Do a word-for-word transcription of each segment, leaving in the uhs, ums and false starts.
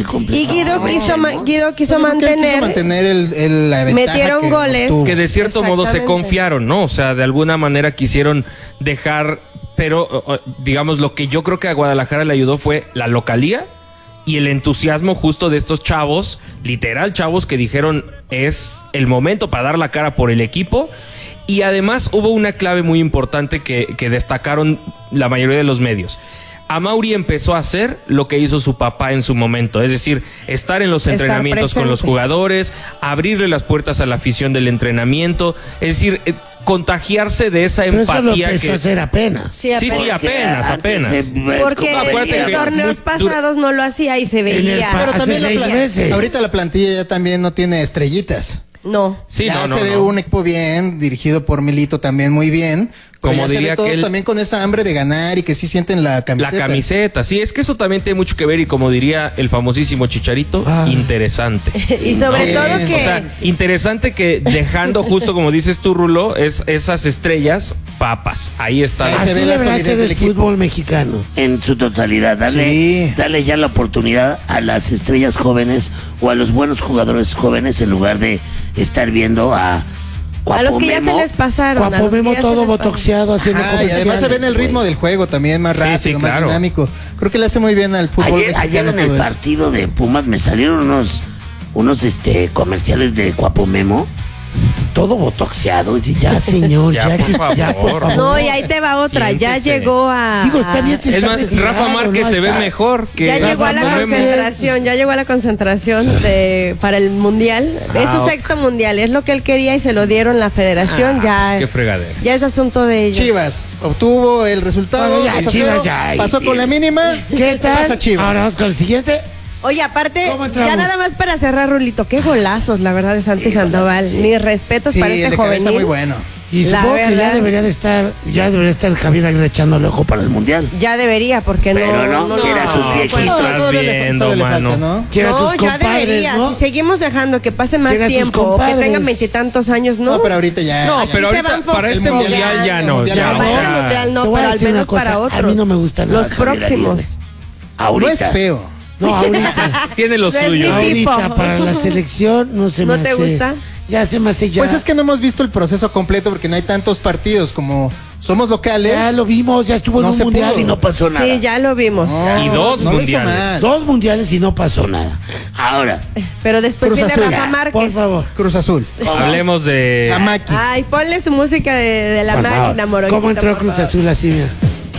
el completo. Y Guido no, quiso, ma no. Guido quiso Bueno, porque él mantener. quiso mantener el, el, la ventaja Metieron que goles. obtuvo. Que de cierto modo se Exactamente. confiaron, ¿no? O sea, de alguna manera quisieron dejar, pero o- o, digamos, lo que yo creo que a Guadalajara le ayudó fue la localía y el entusiasmo justo de estos chavos, literal chavos que dijeron es el momento para dar la cara por el equipo. Y además hubo una clave muy importante que, que destacaron la mayoría de los medios. Amaury empezó a hacer lo que hizo su papá en su momento, es decir, estar en los Estar entrenamientos con los presente. jugadores, abrirle las puertas a la afición del entrenamiento, es decir, eh, contagiarse de esa Pero eso lo empatía empezó que... a hacer apenas. Sí, Sí, sí, apenas, apenas. Porque Acuérdate en que torneos muy dura- pasados no lo hacía y se En el veía. pa- Pero Hace también la seis pla- meses. ahorita la plantilla ya también no tiene estrellitas. No. Sí, ya no, no, se ve no. un equipo bien, dirigido por Milito también muy bien. Pero Como ya se diría ve todos aquel- también con esa hambre de ganar y que sí sienten la La camiseta. camiseta, sí, es que eso también tiene mucho que ver y como diría el famosísimo Chicharito, Ah. interesante. Y sobre Bien. todo O O que sea, interesante que dejando justo como dices tú, Rulo, es esas estrellas, papas. Ahí está. Ahí se Así ve la debería solidez ser del el equipo. fútbol mexicano. En su totalidad, darle, Sí. darle ya la oportunidad a las estrellas jóvenes o a los buenos jugadores jóvenes en lugar de estar viendo a a los que ya se Memo. les pasaron. a los Guapo que Memo ya se todo les botoxeado haciendo Ajá, y además se ve en el ritmo del juego también más Sí, rápido, sí, más claro. dinámico. Creo que le hace muy bien al fútbol Ayer, ayer mexicano en el todo eso. partido de Pumas me salieron unos unos este comerciales de Guapo Memo, todo botoxeado. Y Ya, señor, Ya, ya, por que- favor. ya, por favor. No, y ahí te va otra. Ya Siéntese. llegó a. Digo, está bien, se Es está más, retirado, Rafa Márquez no se ve está- mejor que Ya llegó a la Rafa Memo. concentración, ya llegó a la concentración de, para el mundial. Es Ah, su ok. sexto mundial, es lo que él quería y se lo dieron la federación. Ah, ya, pues qué fregadera. ya es asunto de ellos. Chivas obtuvo el resultado. Bueno, ya, dos a Chivas cero, ya, pasó ahí con la tienes. mínima. ¿Qué tal? Pasa Chivas. Ahora vamos con el siguiente. Oye, aparte, ¿Cómo entramos? ya nada más para cerrar, Rulito, qué golazos, la verdad, de Santi Qué Sandoval. golazos, sí. Mis respetos Sí, para el este de cabeza juvenil. muy bueno. Y La supongo que ya verdad. debería de estar, ya debería estar Javier Aguirre echándole ojo para el mundial. Ya debería, porque Pero no. no, quiere a sus no, viejitos. pues, No, Estás todavía le, viendo, todavía le falta, mano. ¿no? Quiere a No, sus ya compadres, debería. ¿no? Si seguimos dejando que pase más Quiere a sus tiempo o que compadres. tengan veintitantos años, no. No, pero ahorita ya. No, ya- pero se ahorita van para fo- este el mundial mundial, ya el no. mundial ya, no. o Para sea, este mundial no, Te voy a pero al decir una menos cosa, para a otro. mí no me gusta nada Los Javier próximos. Aguirre. No Ahorita. es feo. No, ahorita. Tiene lo No es suyo. mi tipo. Ahorita para la selección no se ¿No me te hace- gusta? Ya se me hace ya. Pues es que no hemos visto el proceso completo porque no hay tantos partidos como somos locales. Ya lo vimos, ya estuvo No en un se mundial pudo. y no pasó nada. Sí, ya lo vimos. No, Y dos no lo hizo mundiales. mal. Dos mundiales y no pasó nada. Ahora, Pero después Cruz viene Azul. Rafa Por Márquez. favor. Cruz Azul. Hablemos de... La Maki. Ay, ponle su música de, de la Por favor. máquina, Moroquito. ¿Cómo entró por Cruz favor. Azul así, mira?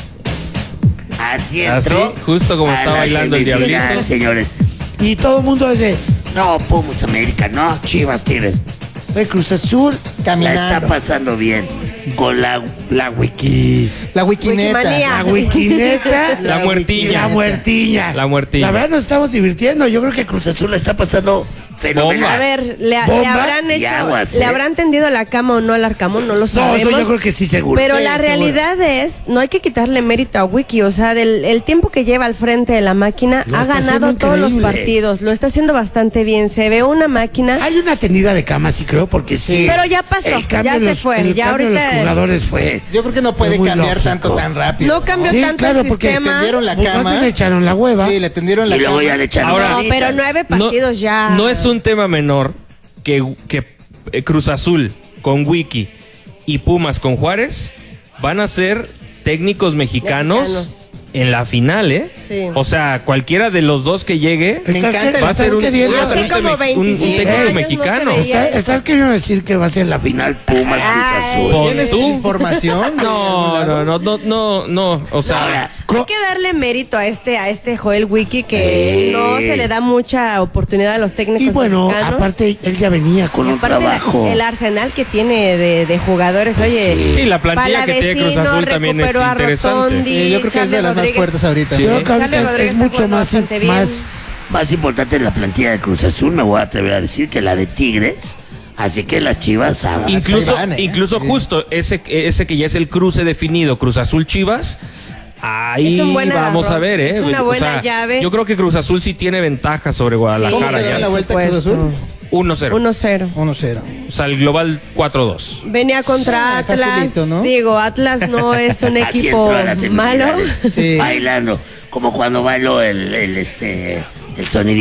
así Así, entró. justo como a está la bailando el semifinal, diablito. señores. Y todo el mundo dice, No, Pumas América, no, Chivas Tigres. ve Cruz Azul, La Caminando. está pasando bien con la, la wiki. La Wikineta. Wikimanía. la wikineta, La La muertilla. la muertilla. La muertilla. La verdad nos estamos divirtiendo. Yo creo que Cruz Azul la está pasando fenomenal. A ver, ¿le, le Bomba habrán y hecho, aguas, le ¿eh? habrán tendido la cama o no al Arcamón? No lo No, sabemos. eso yo creo que sí, seguro. Pero Sí, la seguro. realidad es, no hay que quitarle mérito a Wiki, o sea, del el tiempo que lleva al frente de la máquina, Lo ha está haciendo ganado todos los increíble. partidos, lo está haciendo bastante bien, se ve una máquina, Hay una tendida de cama, sí creo, porque sí. pero ya pasó, El cambio ya de se los- fue, el ya cambio de ahorita los jugadores fue. Yo creo que no puede Fue muy cambiar lógico. tanto tan rápido. no cambió Sí, tanto claro, el porque sistema. tendieron la Pues más cama. bien le echaron la hueva. Sí, le tendieron la Y luego cama. ya le echaron Ahora- No, ganitas. pero nueve No- partidos ya. No es un tema menor que, que eh, Cruz Azul con Wiki y Pumas con Juárez van a ser técnicos mexicanos, Mexicanos. en la final, ¿eh? Sí. O sea, cualquiera de los dos que llegue Me Estás- encanta el va a ser un, queriendo- va a ser un Hace como teme- un- un veinticinco técnico años no mexicano. se veía. Está- ¿Estás queriendo decir que va a ser la final? Pumas Cruz Ay. Azul. Pon ¿Tienes tú. información? de No, algún no, lado? no, no, no, no, o sea, Ahora, Hay que darle mérito a este, a este Joel Wiki que Eh. no se le da mucha oportunidad a los técnicos Y bueno, mexicanos. aparte él ya venía con Y un aparte la- trabajo. el arsenal que tiene de, de jugadores, oye. sí, la plantilla que tiene Cruz Palavecino Azul también es recuperó a interesante. Rotondi, Sí, yo creo que es Charlie de las más Rodríguez. fuertes ahorita. Sí. Yo creo que ahorita Charlie es, Rodríguez es está mucho jugando más, bastante bien. más más importante la plantilla de Cruz Azul, me voy a atrever a decir, que la de Tigres. Así que las Chivas ah, incluso, ahí van, ¿eh? incluso Sí. justo ese, ese que ya es el cruce definido, Cruz Azul Chivas. Ahí Es un buen vamos agarrón. a ver, ¿eh? Es una O buena sea, llave. Yo creo que Cruz Azul sí tiene ventaja sobre ¿Cómo Guadalajara. quedó ya. la vuelta Por Cruz Azul? supuesto. uno cero. uno cero. uno cero. O sea, el global cuatro dos. Venía contra Ah, Atlas. facilito, ¿no? Digo, Atlas no es un así equipo entró a las malo. semifinales, Sí. bailando, como cuando bailó el, el este el sonidito.